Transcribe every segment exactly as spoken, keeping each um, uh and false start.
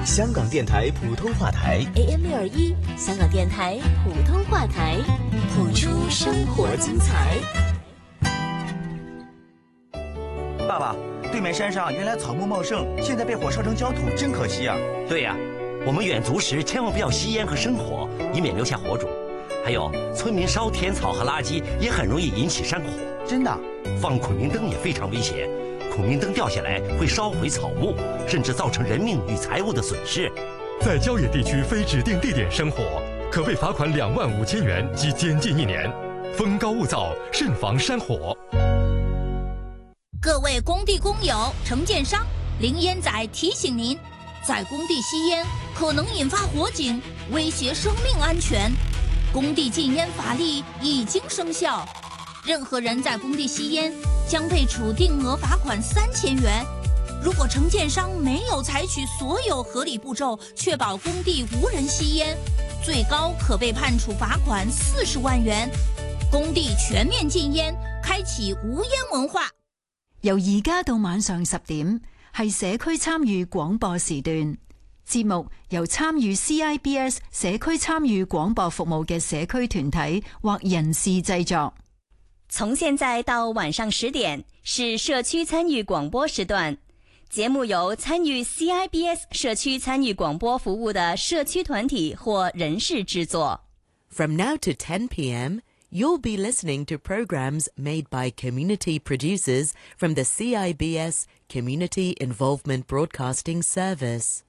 香港電台普通話台 A M 六二一，香港電台普通話台，譜出生活精彩。 爸爸，對面山上原來草木茂盛，現在被火燒成焦土，真可惜啊！ 對呀、啊，我們遠足時千萬不要吸煙和生火，以免留下火種。還有，村民燒田草和垃圾也很容易引起山火。 真的？ 放孔明燈也非常危險，孔明燈掉下來會燒毀草木，甚至造成人命與財物的損失。 在郊野地區非指定地點生火，可被罰款兩萬五千元及監禁一年。風高物燥，慎防山火。 各位工地工友、承建商，林煙仔提醒您，在工地吸煙可能引發火警，威脅生命安全。工地禁煙法例已經生效，任何人在工地吸煙將被處定額罰款三千元。如果承建商沒有採取所有合理步驟，確保工地無人吸煙，最高可被判處罰款四十萬元。工地全面禁煙，開啟無煙文化。 由而家到晚上十點，係社區參與廣播時段。節目由參與 C I B S 社區參與廣播服務嘅社區團體或人士製作。 從現在到晚上十點是社區參與廣播時段，節目由參與 C I B S 社區參與廣播服務的社區團體或人士製作。 From now to ten p.m., you'll be listening to programs made by community producers from the C I B S Community Involvement Broadcasting Service.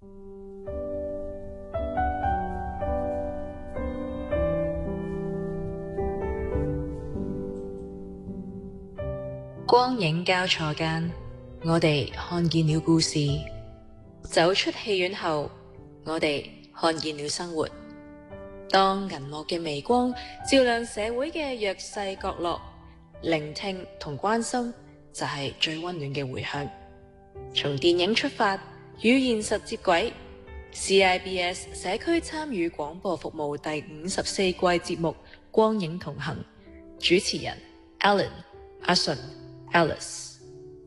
光影交錯間，我哋看見了故事；走出戲院後，我哋看見了生活。當銀幕嘅微光照亮社會嘅弱勢角落，聆聽同關心就係最溫暖嘅回響。從電影出發，與現實接軌 ，C I B S 社區參與廣播服務第五十四季節目《光影同行》，主持人 Alan、阿順、Alice。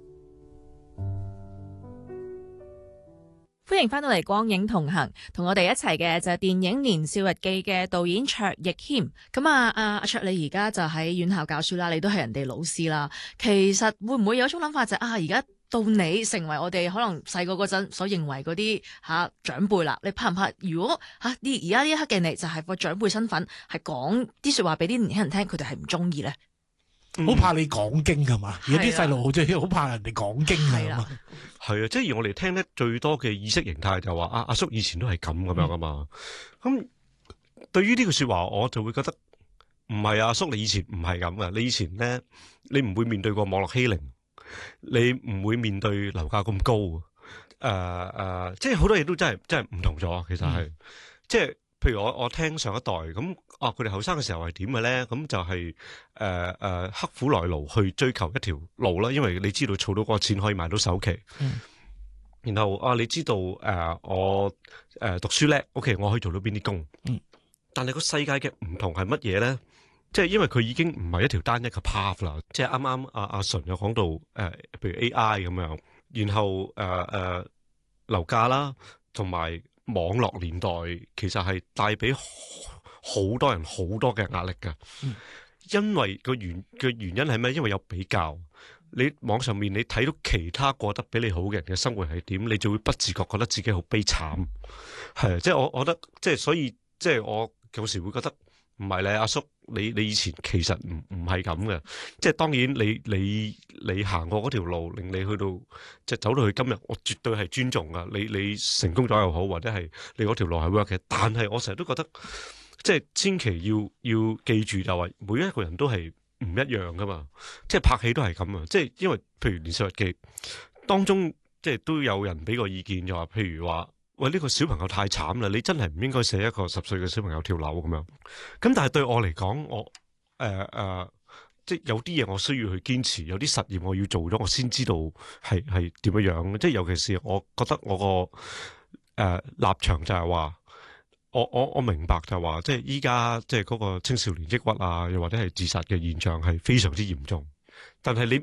歡迎翻到嚟光影同行，同我哋一齊嘅就係電影《年少日記》嘅導演卓亦謙。咁啊，阿阿卓，你而家就喺院校教書啦，你都係人哋老師啦。其實會唔會有一種諗法就係、是、啊，而家到你成為我哋可能細個嗰陣所認為嗰啲吓長輩啦？你怕唔怕？如果吓呢而家呢一刻嘅你就係個長輩身份，係講啲說話俾啲年輕人聽，佢哋係唔中意咧？ 好、嗯、怕你講經係嘛？而家啲細路好中意，好怕人哋講經係嘛？ 係啊，即係而我哋聽得最多嘅意識形態就話啊，阿叔以前都係咁咁樣噶嘛。咁、嗯、對於呢句說話，我就會覺得唔係啊，阿叔你以前唔係咁噶。你以前咧，你唔會面對過網絡欺凌，你唔會面對樓價咁高。誒、呃、誒、呃，即係好多嘢都真係真係唔同咗。其實係、嗯、即係。譬如我我聽上一代咁啊，佢哋後生嘅時候係點嘅咧？咁就係誒誒刻苦耐勞去追求一條路啦，因為你知道儲到嗰個錢可以買到首期。嗯、然後啊，你知道誒、呃、我誒、呃、讀書叻 ，OK， 我可以做到邊啲工。嗯、但係個世界嘅唔同係乜嘢咧？即係因為佢已經唔係一條單一嘅 path 啦。即係啱啱阿阿純又講到誒、呃，譬如 A I 咁樣，然後誒誒樓價啦，同埋。網絡年代其實係帶俾好多人好多嘅壓力㗎，嗯、因為個原嘅原因係咩？因為有比較，你網上面你睇到其他過得比你好嘅人嘅生活係點，你就會不自覺覺得自己好悲慘，係即係我我覺得即係所以即係我有時會覺得唔係咧，阿叔你你以前其實唔唔係咁嘅，即係當然你你你行過嗰條路，令你去到即係走到去今日，我絕對係尊重噶。你你成功咗又好，或者係你嗰條路係 work 嘅，但係我成日都覺得，即係千祈要要記住就話，每一個人都係唔一樣噶嘛。即係拍戲都係咁啊，即係因為譬如《年少日記》當中，即係都有人俾個意見，就話譬如話。喂，呢、這個小朋友太慘啦！你真係唔應該寫一個十歲嘅小朋友跳樓咁樣。咁但係對我嚟講，我誒誒、呃呃，即係有啲嘢我需要去堅持，有啲實驗我要做咗，我先知道係係點樣樣。即係尤其是我覺得我個誒、呃、立場就係話，我我我明白就係話，即係依家即係嗰個青少年抑鬱啊，又或者係自殺嘅現象係非常之嚴重。但係你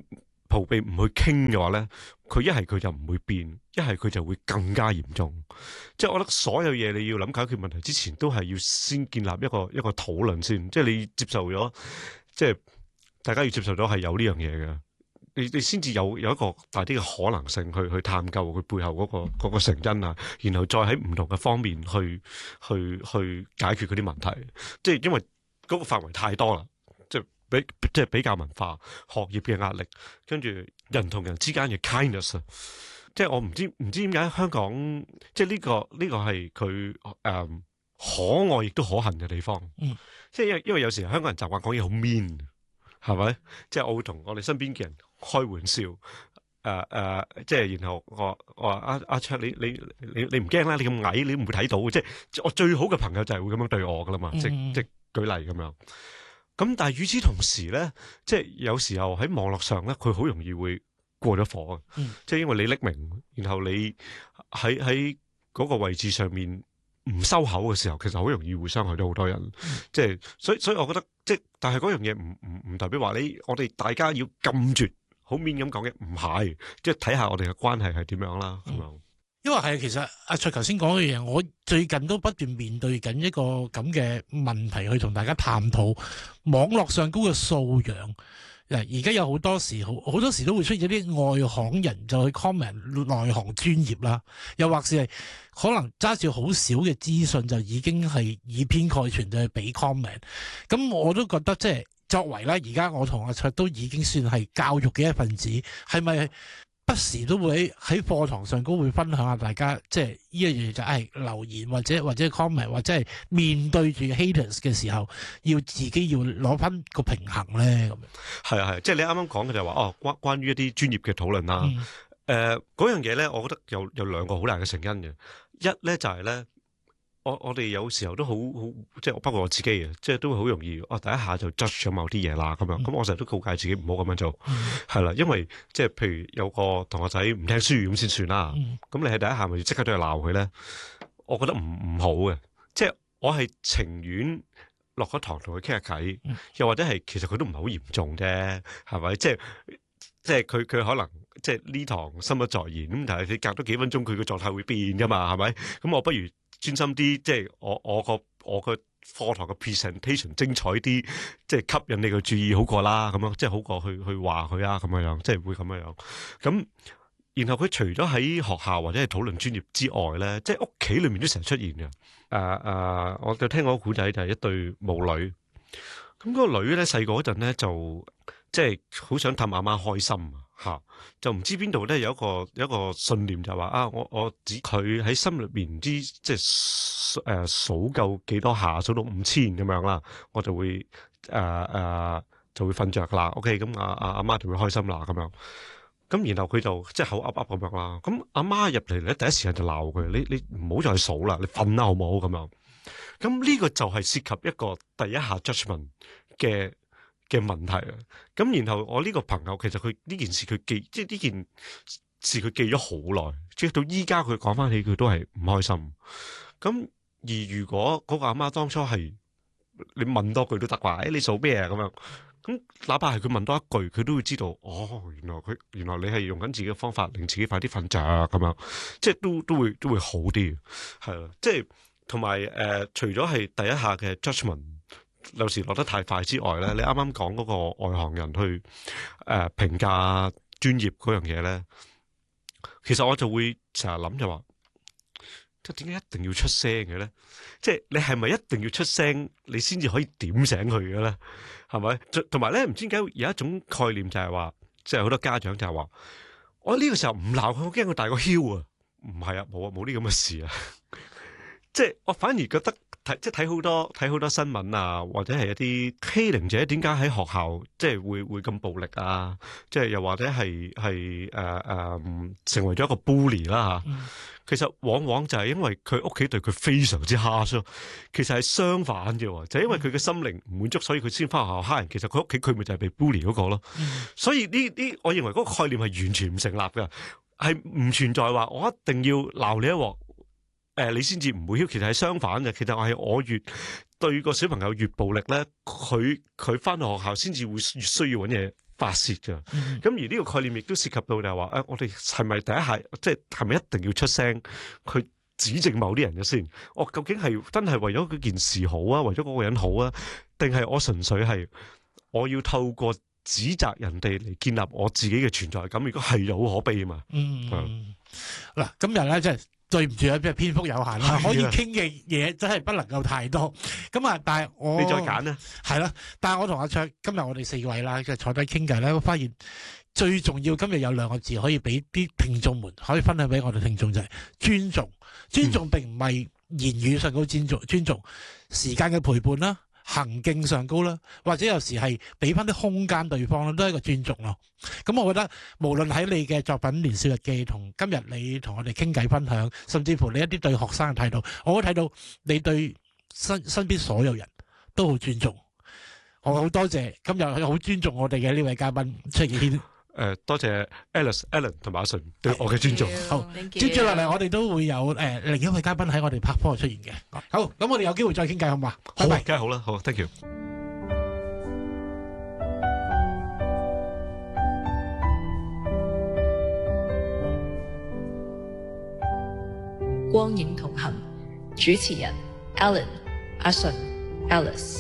逃避唔去傾嘅話咧，佢一係佢就唔會變，一係佢就會更加嚴重。即係我覺得所有嘢你要諗解決問題之前，都係要先建立一個一個討論先。即係你接受咗，即係大家要接受咗係有呢樣嘢嘅，你你先至有有一個大啲嘅可能性去去探究佢背後嗰個嗰個成因啊，然後再喺唔同嘅方面去去去解決嗰啲問題。即係因為嗰個範圍太多啦。比即係比較文化、學業嘅壓力，跟住人同人之間嘅 kindness 啊，即係我唔知唔知點解香港即係呢個呢個係佢誒可愛亦都可恨嘅地方。嗯，即係因為因為有時香港人習慣講嘢好 mean， 係咪？即係我會同我哋身邊嘅人開玩笑，誒、呃、誒、呃，即係然後我我話阿阿卓你你你你唔驚啦，你咁矮你唔會睇到，即係我最好嘅朋友就係會咁樣對我噶啦嘛，嗯、即即係舉例咁樣。咁但係與此同時咧，即係有時候喺網絡上咧，佢好容易會過咗火啊！嗯、即係因為你匿名，然後你喺喺嗰個位置上面唔收口嘅時候，其實好容易會傷害到好多人。嗯、即係所以所以，我覺得即係，但係嗰樣嘢唔唔唔代表話你我哋大家要禁絕好面咁講嘅，唔係，即係睇下我哋嘅關係係點樣啦咁樣。嗯因為係其實阿卓頭先講嘅嘢，我最近都不斷面對緊一個咁嘅問題，去同大家探討網絡上高嘅素養。而家有好多時好好多時都會出現啲外行人就去 comment 內行專業啦，又或是係可能揸住好少嘅資訊就已經係以偏概全就去俾 comment。咁我都覺得即係作為咧，而家我同阿卓都已經算係教育嘅一份子，係咪？不時都會喺課堂上都會分享下大家，即係呢一樣嘢就係留言或者或者 comment 或者係面對住 haters 嘅時候，要自己要攞翻個平衡咧咁樣。係啊係，即係你啱啱講嘅就係話哦，關關於一啲專業嘅討論啦。誒、嗯，嗰、呃、樣嘢咧，我覺得有有兩個好大嘅成因嘅。一咧就係、是、咧。我我哋有時候都好好，即係包括我自己嘅，即係都會好容易，哦第一下就 judge 咗某啲嘢啦咁樣。咁、嗯、我成日都告誡自己唔好咁樣做，係啦、嗯，因為即係譬如有個同學仔唔聽書咁先算啦。咁、嗯、你係第一下咪即刻都去鬧佢咧？我覺得唔唔好嘅，即係我係情願落咗堂同佢傾下偈，嗯、又或者係其實佢都唔係好嚴重啫，係咪？即係即係佢佢可能即係呢堂心不在焉咁，但係你隔多幾分鐘佢個狀態會變噶嘛，係咪？咁我不如專心啲，即係我我個我個課堂嘅 presentation 精彩啲，即係吸引你嘅注意好過啦，咁樣即係好過去去話佢啊咁樣樣，即係會咁樣樣。咁然後佢除咗喺學校或者係討論專業之外咧，即係屋企裏面都成日出現嘅。誒、呃、誒、呃，我就聽過個古仔就係一對母女。咁嗰個女咧細個嗰陣咧就即係好想氹阿媽開心吓，就唔知邊度咧有一個有一個信念就話啊，我我指佢喺心裏邊唔知即係誒數夠幾多下，數到五千咁樣啦，我就會誒誒、呃呃、就會瞓着啦。OK，咁阿阿阿媽就會開心啦咁樣。咁然後佢就即係口噏噏咁樣啦。咁阿媽入嚟咧第一時間就鬧佢，你你唔好再數啦，你瞓啦好唔好咁樣。咁呢個就係涉及一個第一下 judgment 嘅嘅問題啊！咁然後我呢個朋友其實佢呢件事佢記，即係呢件事佢記咗好耐，即係到依家佢講翻起佢都係唔開心。咁而如果嗰個阿媽當初係你問多句都得啩？誒，你數咩啊？咁樣咁，哪怕係佢問多一句，佢都會知道哦，原來佢原來你係用緊自己嘅方法令自己快啲瞓着咁樣，即係都都會都會好啲，係啦，即係同埋誒，除咗係第一下嘅 judgment。有時落得太快之外咧，你啱啱講嗰個外行人去誒、呃、評價專業嗰樣嘢咧，其實我就會成日諗就話，即係點解一定要出聲嘅咧？即係你係咪一定要出聲，你先至可以點醒佢嘅咧？係咪？同埋咧，唔知點解有一種概念就係話，即係好多家長就係話，我呢個時候唔鬧佢，我驚佢大個囂啊！唔係啊，冇啊，冇啲咁嘅事啊！即係我反而覺得。睇即係睇好多睇好多新聞啊，或者係一啲欺凌者點解喺學校即係會會咁暴力啊？即係又或者係係誒誒成為咗一個 bully 啦、啊、嚇。嗯、其實往往就係因為佢屋企對佢非常之 harsh，其實係相反嘅，就係、因為佢嘅心靈唔滿足，所以佢先翻學校蝦人。其實佢屋企佢咪就係被 bully 嗰個咯。嗯、所以呢呢，我認為嗰個概念係完全唔成立嘅，係唔存在話我一定要鬧你一鑊。誒、呃，你先至唔會囂，其實係相反嘅。其實我係我越對個小朋友越暴力咧，佢佢翻到學校先至會越需要揾嘢發泄㗎。咁、 嗯、 而呢個概念亦都涉及到就係話誒，我哋係咪第一下即係係咪一定要出聲去指正某啲人嘅先？我究竟係真係為咗嗰件事好啊，為咗嗰個人好啊，定係我純粹係我要透過指責人哋嚟建立我自己嘅存在感？如果係有可悲啊嘛。 嗯，嗱、嗯，今日咧即係。對唔住啊，即係篇幅有限啦，可以傾嘅嘢真係不能夠太多。咁啊，但係我你再揀咧， 係啦。但係我同阿卓今日我哋四位啦，即係坐低傾偈咧，我發現最重要今日有兩個字可以俾啲聽眾們可以分享俾我哋聽眾就係尊重。尊重並唔係言語上高尊重，尊重時間嘅陪伴啦。行徑上高啦，或者有時係俾翻啲空間對方啦，都係一個尊重咯。咁我覺得無論喺你嘅作品《年少日記》同今日你同我哋傾偈分享，甚至乎你一啲對學生嘅態度，我都睇到你對身身邊所有人都好尊重。我好多謝今日好尊重我哋嘅呢位嘉賓卓亦謙。 誒、呃，多謝 Alice、Alan 同埋阿順對我嘅尊重。 好，接住落嚟我哋都會有誒、呃、另一位嘉賓喺我哋拍拖出現嘅。好，咁我哋有機會再傾偈好嘛？ 好，梗係好啦，好 ，thank you。 光影同行，主持人 Alan、阿順、Alice。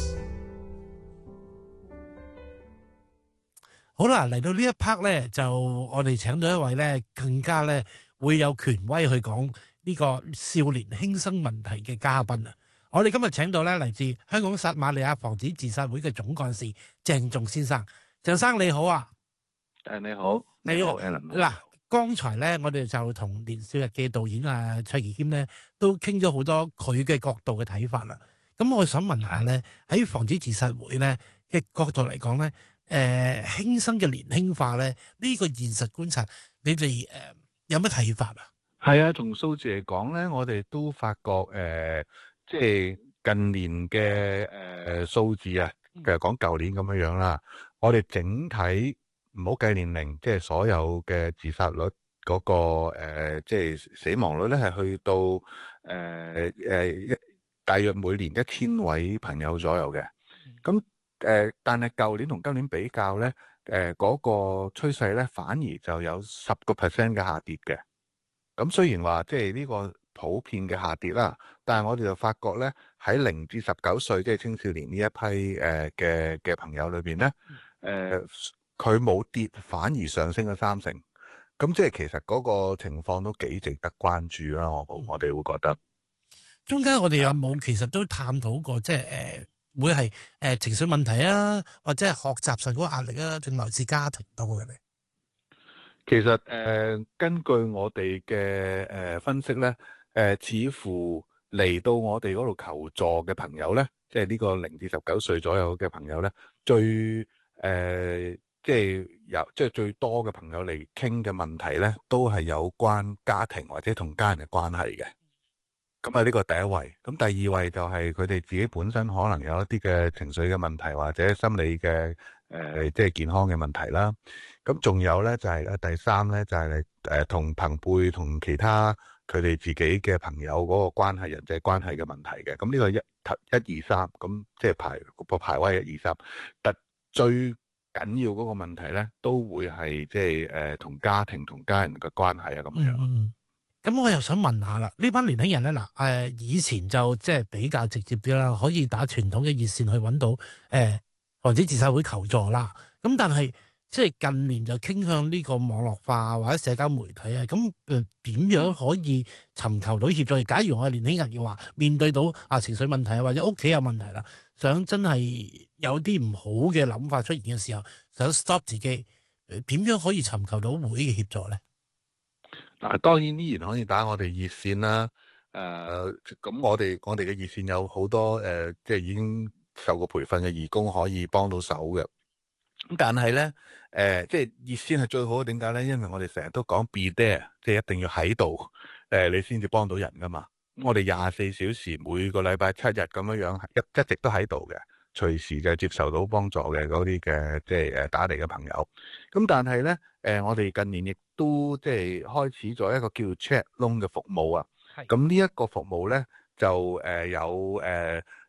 好啦，嚟到呢一 part 咧，就我哋請到一位咧，更加咧會有權威去講呢個少年輕生問題嘅嘉賓啊！我哋今日請到咧嚟自香港撒瑪利亞防止自殺會嘅總幹事鄭仲先生。鄭生你好啊！ 誒你好， 你好。 Alan。 嗱，剛才咧我哋就同《年少日記》導演啊卓亦謙咧都傾咗好多佢嘅角度嘅睇法啦。咁我想問下咧，喺防止自殺會咧嘅角度嚟講咧。誒、呃，輕生嘅年輕化咧，呢、這個現實觀察，你哋誒、呃、有乜睇法啊？ 係啊，從數字嚟講咧，我哋都發覺誒、呃，即係近年嘅誒數字啊，其實講舊年咁樣樣啦，我哋整體唔好計年齡，即係所有嘅自殺率嗰、那個誒、呃，即係死亡率咧，係去到誒誒一大約每年一千位朋友左右嘅，咁。誒、呃，但係舊年同今年比較咧，誒、呃、嗰、那個趨勢咧，反而就有十個 percent 嘅下跌嘅。咁雖然話即係呢個普遍嘅下跌啦，但係我哋就發覺咧，喺零至十九歲即係青少年呢一批誒嘅嘅朋友裏邊咧，誒佢冇跌，反而上升咗三成。咁即係其實嗰個情況都幾值得關注啦。我我哋會覺得中間我哋有冇其實都探討過，即係誒。呃會係誒、呃、情緒問題啊，或者係學習上嗰個壓力啊，定來自家庭多嘅咧？ 其實誒、呃，根據我哋嘅誒分析咧，誒、呃、似乎嚟到我哋嗰度求助嘅朋友咧，即係呢個零至十九歲左右嘅朋友咧，最誒、呃、即係有即係最多嘅朋友嚟傾嘅問題咧，都係有關家庭或者同家人嘅關係嘅。咁啊，呢個第一位，咁第二位就係佢哋自己本身可能有一啲嘅情緒嘅問題，或者心理嘅誒、呃，即係健康嘅問題啦。咁仲有咧就係、是、誒第三咧就係誒同朋輩同其他佢哋自己嘅朋友嗰個關係、人際關係嘅問題嘅。咁呢個一一二三，咁即係排個排位一二三。但最緊要嗰個問題咧，都會係即係誒同家庭同家人嘅關係啊咁樣。 嗯咁我又想問下啦，呢班年輕人咧嗱，誒以前就即係比較直接啲啦，可以打傳統嘅熱線去揾到誒防止自殺會求助啦。咁但係即係近年就傾向呢個網絡化或者社交媒體啊，咁誒點樣可以尋求到協助？假如我係年輕人嘅話，面對到啊情緒問題啊，或者屋企有問題啦，想真係有啲唔好嘅諗法出現嘅時候，想 stop 自己，點樣可以尋求到會嘅協助咧？ 嗱，當然依然可以打我哋熱線啦。誒、呃，咁我哋我哋嘅熱線有好多誒、呃，即係已經受過培訓嘅義工可以幫到手嘅。咁但係咧，誒、呃，即係熱線係最好，點解咧？因為我哋成日都講 be there，即係一定要喺度，誒、呃，你先至幫到人噶嘛。我哋廿四小時每個禮拜七日咁樣樣一一直都喺度嘅，隨時就接受到幫助嘅嗰啲嘅即係誒打嚟嘅朋友。咁但係咧，誒、呃，我哋近年亦都即係開始咗一個叫 chat room 嘅服務啊。咁呢一個服務咧就誒、呃、有誒、呃、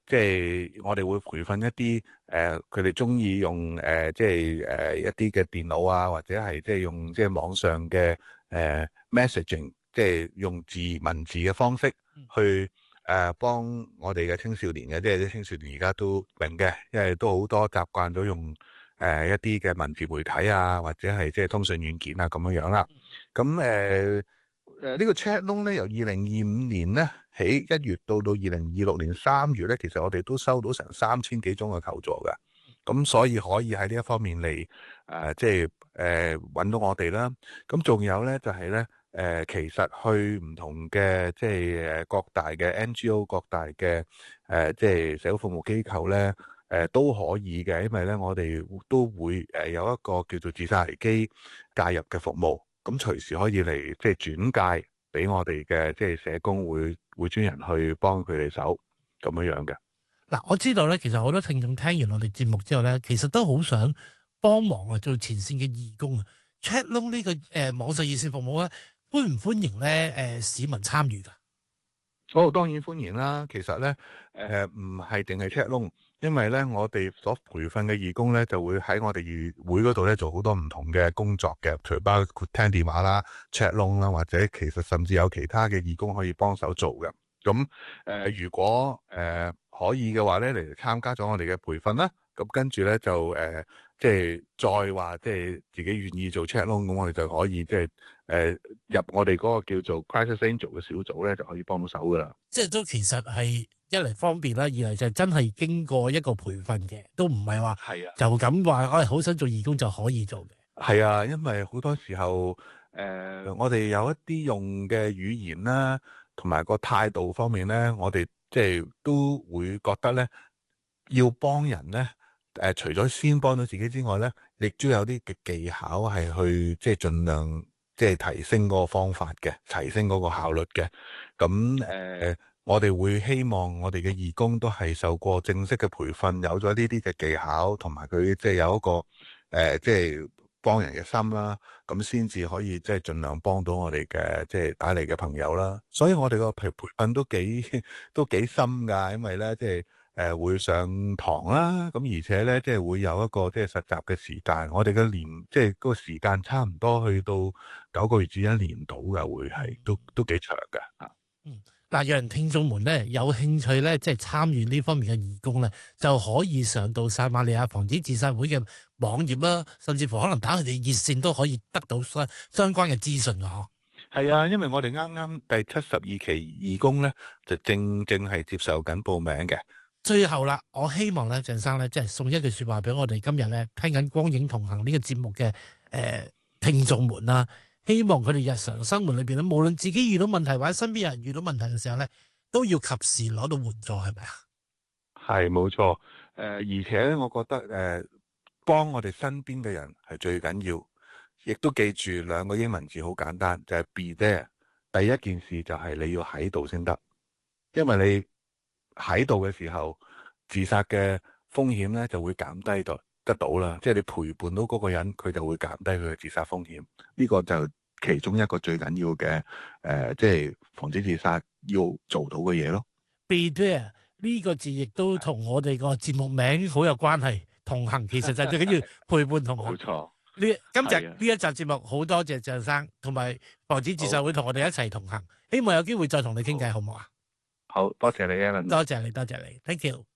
即係我哋會培訓一啲誒佢哋中意用誒、呃、即係誒、呃、一啲嘅電腦啊，或者係即係用即係網上嘅誒、呃、messaging，即係用字文字嘅方式去誒、呃、幫我哋嘅青少年嘅，即係啲青少年而家都明嘅，因為都好多習慣咗用誒、呃、一啲嘅文字媒體啊，或者係即係通訊軟件啊咁樣樣啦。咁誒誒呢個 Chatloom 咧，由二零二五年咧起一月到到二零二六年三月咧，其實我哋都收到成三千幾宗嘅求助嘅。咁所以可以喺呢一方面嚟誒、呃，即係誒揾到我哋啦。咁仲有咧就係咧誒，其實去唔同嘅即係誒各大嘅 N G O、各大嘅誒、呃、即係社會服務機構咧誒、呃、都可以嘅，因為咧我哋都會誒有一個叫做自殺危機介入嘅服務。咁隨時可以嚟即係轉介俾我哋嘅即係社工會會專人去幫佢哋手咁樣樣嘅。 嗱，我知道咧，其實好多聽眾聽完我哋節目之後咧，其實都好想幫忙啊，做前線嘅義工啊。Chatloom 呢個誒、呃、網上熱線服務咧，歡唔歡迎咧誒、呃、市民參與㗎？ 哦，當然歡迎啦。其實咧誒唔係淨係 Chatloom。因為咧，我哋所培訓嘅義工咧，就會喺我哋議會嗰度咧做好多唔同嘅工作嘅，除包括聽電話啦、Chatloom 啦，或者其實甚至有其他嘅義工可以幫手做嘅。咁誒、呃，如果誒、呃、可以嘅話咧，嚟參加咗我哋嘅培訓啦，咁跟住咧就誒、呃，即係再話即係自己願意做 Chatloom，咁我哋就可以即係誒、呃、入我哋嗰個叫做 Crisis Angel 嘅小組咧，就可以幫到手噶啦。 即係都其實係。一嚟方便啦，二嚟就真係經過一個培訓嘅，都唔係話就咁話，我係好想做義工就可以做嘅。 係啊，因為好多時候，誒、呃，我哋有一啲用嘅語言啦，同埋個態度方面咧，我哋即係都會覺得咧，要幫人咧，誒、呃，除咗先幫到自己之外咧，亦都有啲嘅技巧係去即係盡量即係提升嗰個方法嘅，提升嗰個效率嘅。咁誒。呃我哋會希望我哋嘅義工都係受過正式嘅培訓，有咗呢啲嘅技巧，同埋佢即係有一個誒、呃，即係幫人嘅心啦，咁先至可以即係盡量幫到我哋嘅即係打嚟嘅朋友啦。所以我哋個培培訓都幾都幾深㗎，因為咧即係誒、呃、會上堂啦，咁而且咧即係會有一個即係實習嘅時間。我哋嘅年即係嗰個時間差唔多去到九個月至一年到嘅，會係都都幾長㗎嚇。 嗯。嗱，有人聽眾們咧有興趣咧，即係參與呢方面嘅義工咧，就可以上到撒瑪利亞防止自殺會嘅網頁啦，甚至乎可能打佢哋熱線都可以得到相相關嘅資訊㗎。 係啊，因為我哋啱啱第七十二期義工咧，就正正係接受緊報名嘅。 最後啦，我希望咧，鄭生咧，即係送一句説話俾我哋今日咧聽緊《光影同行》呢個節目嘅誒、呃、聽眾們啦。希望佢哋日常生活裏邊咧，無論自己遇到問題或者身邊人遇到問題嘅時候咧，都要及時攞到援助，係咪啊？ 係冇錯，誒、呃，而且咧，我覺得誒、呃，幫我哋身邊嘅人係最緊要，亦都記住兩個英文字好簡單，就係、是、be there。第一件事就係你要喺度先得，因為你喺度嘅時候，自殺嘅風險咧就會減低到得到啦。即係你陪伴到嗰個人，佢就會減低佢嘅自殺風險。呢、這個就其中一個最緊要嘅誒、呃，即係防止自殺要做到嘅嘢咯。 Be there 呢個字亦都同我哋個節目名好有關係。同行其實就最緊要陪伴同行。 冇錯。 呢今日呢一集節目好多謝鄭生同埋防止自殺會同我哋一齊同行。希望有機會再同你傾偈，好唔好啊？ 好多謝你 Alan。 多謝你，多謝你 ，Thank you。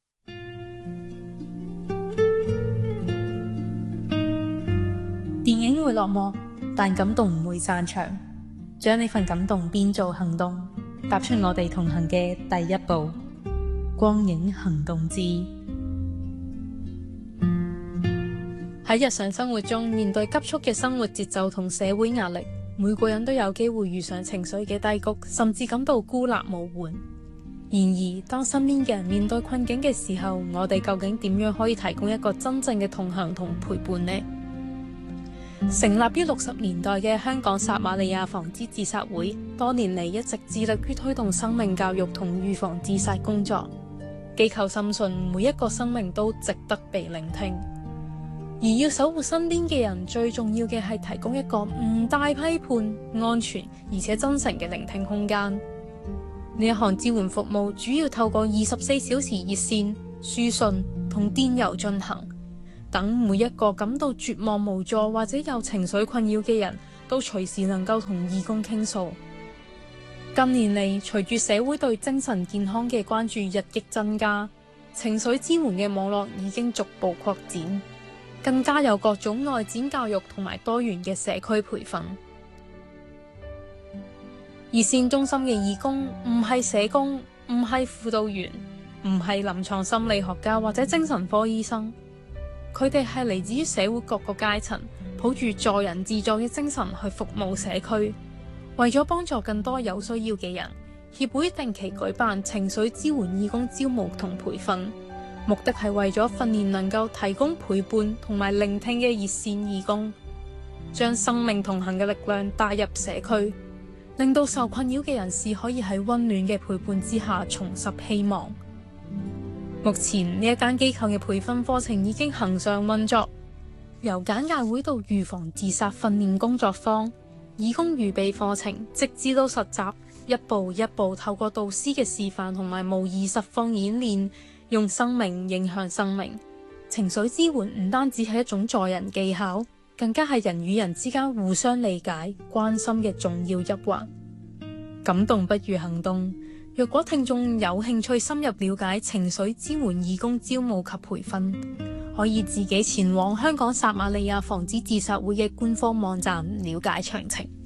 電影會落幕，但感動唔會散場。將呢份感動變做行動，踏出我哋同行嘅第一步。光影行動之喺日常生活中，面對急速嘅生活節奏同社會壓力，每個人都有機會遇上情緒嘅低谷，甚至感到孤立無援。然而，當身邊嘅人面對困境嘅時候，我哋究竟點樣可以提供一個真正嘅同行同陪伴呢？成立於六十年代嘅香港撒瑪利亞防止自殺會，多年嚟一直致力於推動生命教育同預防自殺工作。機構深信每一個生命都值得被聆聽，而要守護身邊嘅人，最重要嘅係提供一個唔帶批判、安全而且真誠嘅聆聽空間。 呢一項支援服務主要透過二十四小時熱線、書信同電郵進行，等每一個感到絕望無助或者有情緒困擾嘅人都隨時能夠同義工傾訴。近年嚟，隨住社會對精神健康嘅關注日益增加，情緒支援嘅網絡已經逐步擴展，更加有各種外展教育同埋多元嘅社區培訓。熱線中心嘅義工唔係社工，唔係輔導員，唔係臨床心理學家或者精神科醫生，佢哋係嚟自於社會各個階層，抱住助人自助嘅精神去服務社區。為咗幫助更多有需要嘅人，協會定期舉辦情緒支援義工招募同培訓，目的係為咗訓練能夠提供陪伴同埋聆聽嘅熱線義工，將生命同行嘅力量帶入社區，令到受困擾嘅人士可以喺溫暖嘅陪伴之下重拾希望。目前呢一間機構嘅培訓課程已經恆常運作，由簡介會到預防自殺訓練工作坊、義工預備課程，直至到實習，一步一步透過導師嘅示範同埋模擬實況演練，用生命影響生命。情緒支援唔單止係一種助人技巧，更加係人與人之間互相理解、關心嘅重要一環。感動不如行動。若果聽眾有興趣深入了解情緒支援義工招募及培訓，可以自己前往香港撒瑪利亞防止自殺會嘅官方網站了解詳情。